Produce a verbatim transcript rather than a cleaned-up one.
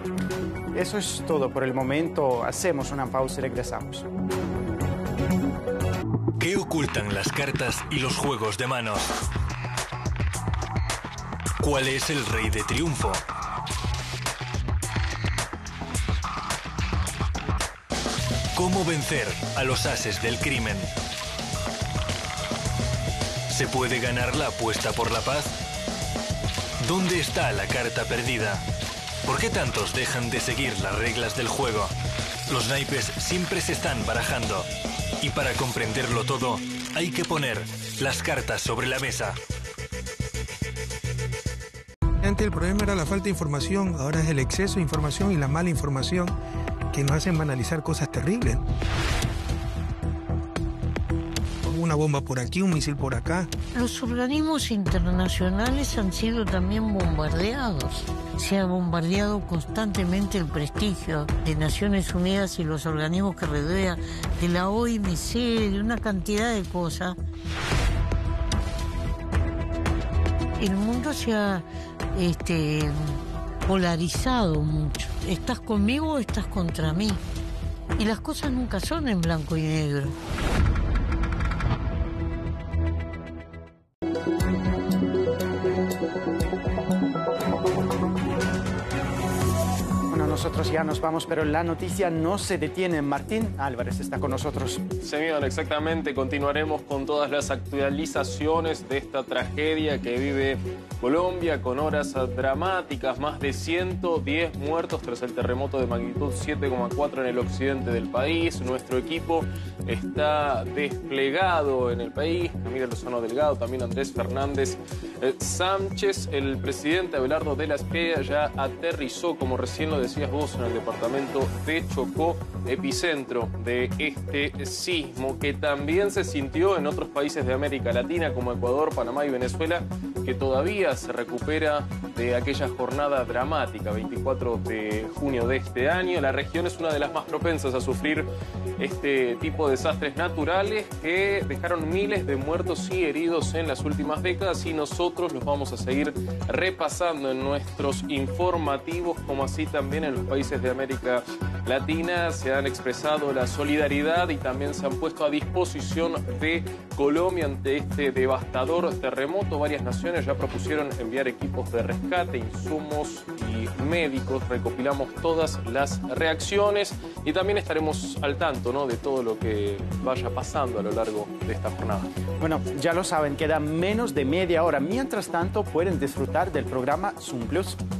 Eso es todo por el momento. Hacemos una pausa y regresamos. ¿Qué ocultan las cartas y los juegos de manos? ¿Cuál es el rey de triunfo? ¿Cómo vencer a los ases del crimen? ¿Se puede ganar la apuesta por la paz? ¿Dónde está la carta perdida? ¿Por qué tantos dejan de seguir las reglas del juego? Los naipes siempre se están barajando. Y para comprenderlo todo, hay que poner las cartas sobre la mesa. Antes el problema era la falta de información, ahora es el exceso de información y la mala información que nos hacen banalizar cosas terribles. Una bomba por aquí, un misil por acá. Los organismos internacionales han sido también bombardeados. Se ha bombardeado constantemente el prestigio de Naciones Unidas y los organismos que rodean, de la O M C, de una cantidad de cosas. El mundo se ha este, polarizado mucho. Estás conmigo o estás contra mí. Y las cosas nunca son en blanco y negro. Nosotros ya nos vamos, pero la noticia no se detiene. Martín Álvarez está con nosotros. Señor, exactamente. Continuaremos con todas las actualizaciones de esta tragedia que vive Colombia, con horas dramáticas. Más de ciento diez muertos tras el terremoto de magnitud siete coma cuatro en el occidente del país. Nuestro equipo está desplegado en el país. Camila Lozano Delgado, también Andrés Fernández eh, Sánchez. El presidente Abelardo de la Espriella ya aterrizó, como recién lo decías vos, en el departamento de Chocó, epicentro de este sismo, que también se sintió en otros países de América Latina, como Ecuador, Panamá y Venezuela, que todavía se recupera de aquella jornada dramática, veinticuatro de junio de este año. La región es una de las más propensas a sufrir este tipo de desastres naturales que dejaron miles de muertos y heridos en las últimas décadas, y nosotros los vamos a seguir repasando en nuestros informativos, como así también en los países de América Latina se han expresado la solidaridad y también se han puesto a disposición de Colombia ante este devastador terremoto. Varias naciones ya propusieron enviar equipos de rescate, insumos y médicos. Recopilamos todas las reacciones y también estaremos al tanto, ¿no?, de todo lo que vaya pasando a lo largo de esta jornada. Bueno, ya lo saben, queda menos de media hora. Mientras tanto, pueden disfrutar del programa Zoom Plus.